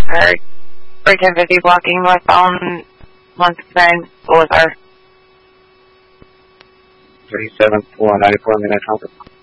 or 1050 blocking westbound 169 Boulevard. 37 494 midnight traffic.